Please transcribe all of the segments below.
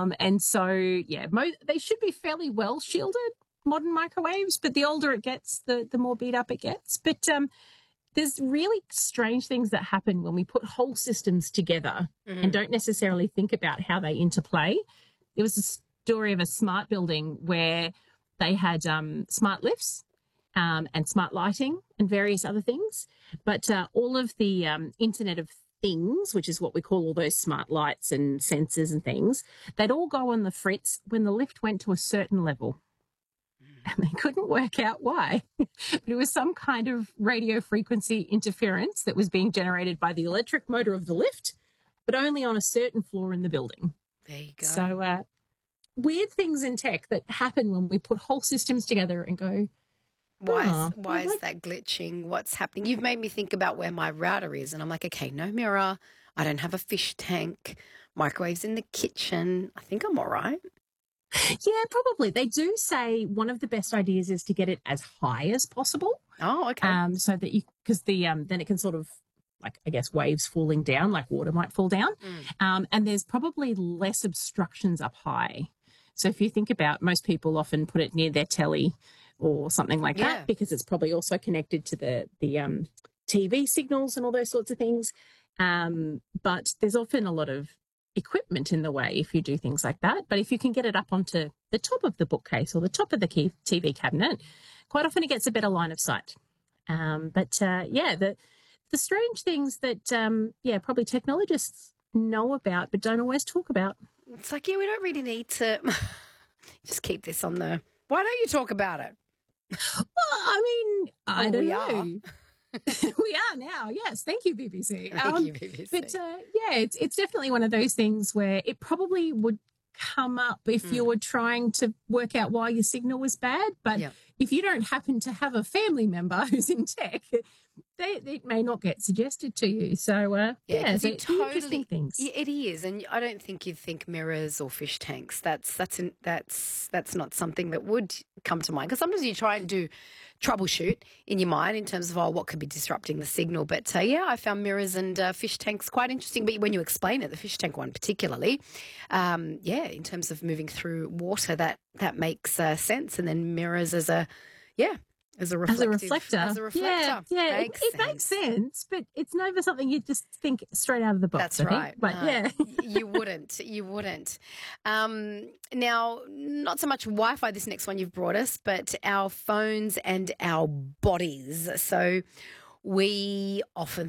And so, yeah, they should be fairly well shielded, modern microwaves, but the older it gets, the more beat up it gets. But there's really strange things that happen when we put whole systems together and don't necessarily think about how they interplay. There was a story of a smart building where they had smart lifts and smart lighting and various other things. But all of the Internet of Things, which is what we call all those smart lights and sensors and things, they'd all go on the fritz when the lift went to a certain level. And they couldn't work out why. But it was some kind of radio frequency interference that was being generated by the electric motor of the lift, but only on a certain floor in the building. There you go. So weird things in tech that happen when we put whole systems together and go, why is that glitching? What's happening? You've made me think about where my router is, and I'm like, okay, no mirror. I don't have a fish tank. Microwaves in the kitchen. I think I'm all right. Yeah, probably. They do say one of the best ideas is to get it as high as possible. Oh, okay. So that because then it can sort of, like, I guess, waves falling down, like water might fall down. And there's probably less obstructions up high. So if you think about, most people often put it near their telly or something like that, because it's probably also connected to the TV signals and all those sorts of things. But there's often a lot of equipment in the way if you do things like that. But if you can get it up onto the top of the bookcase or the top of the TV cabinet, quite often it gets a better line of sight. The strange things that, probably technologists know about but don't always talk about. It's like, we don't really need to just keep this on the... Why don't you talk about it? Well, I mean, I don't know. We are now, yes. Thank you, BBC. Thank you, BBC. But, it's definitely one of those things where it probably would come up if you were trying to work out why your signal was bad. But if you don't happen to have a family member who's in tech, it may not get suggested to you. So, interesting things. It is, and I don't think you'd think mirrors or fish tanks. That's not something that would come to mind, because sometimes you try and do troubleshoot in your mind in terms of what could be disrupting the signal. But I found mirrors and fish tanks quite interesting. But when you explain it, the fish tank one particularly, in terms of moving through water, that makes sense. And then mirrors as a reflector. Yeah. It makes sense, but it's never something you just think straight out of the box. That's right. But You wouldn't. Now, not so much Wi-Fi, this next one you've brought us, but our phones and our bodies. So we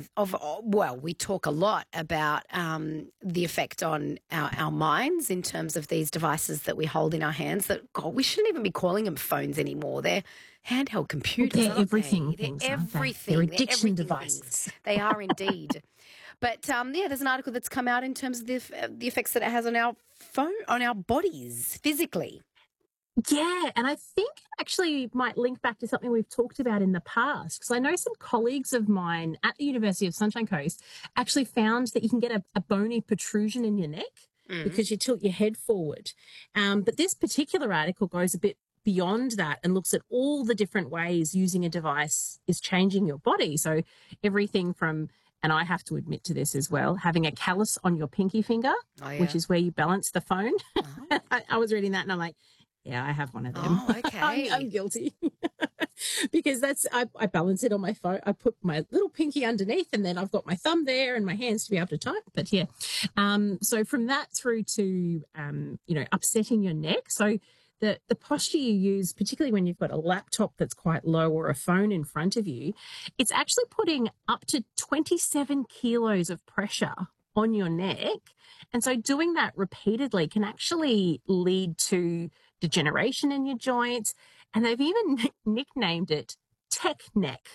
we talk a lot about the effect on our minds in terms of these devices that we hold in our hands that, God, we shouldn't even be calling them phones anymore. They're handheld computers. They're everything. They're everything. They're addiction devices. They are indeed. But there's an article that's come out in terms of the effects that it has on our on our bodies physically. Yeah, and I think actually might link back to something we've talked about in the past, because I know some colleagues of mine at the University of Sunshine Coast actually found that you can get a bony protrusion in your neck because you tilt your head forward. But this particular article goes a bit beyond that and looks at all the different ways using a device is changing your body. So everything from, and I have to admit to this as well, having a callus on your pinky finger, which is where you balance the phone. Oh. I was reading that and I'm like, yeah, I have one of them. Oh, okay. I'm guilty because I balance it on my phone. I put my little pinky underneath and then I've got my thumb there and my hands to be able to type. But yeah, so from that through to, upsetting your neck. So the posture you use, particularly when you've got a laptop that's quite low or a phone in front of you, it's actually putting up to 27 kilos of pressure on your neck. And so doing that repeatedly can actually lead to degeneration in your joints. And they've even nicknamed it tech neck.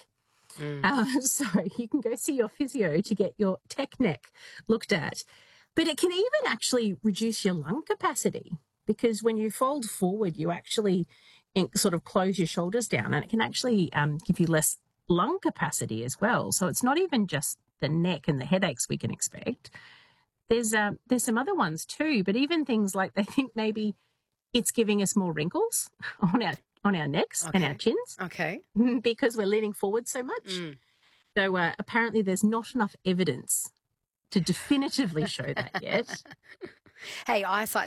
So you can go see your physio to get your tech neck looked at. But it can even actually reduce your lung capacity, because when you fold forward, you actually sort of close your shoulders down, and it can actually give you less lung capacity as well. So it's not even just the neck and the headaches we can expect. There's some other ones too, but even things like they think maybe it's giving us more wrinkles on our necks and our chins. Okay. Because we're leaning forward so much. So apparently there's not enough evidence to definitively show that yet. Hey, eyesight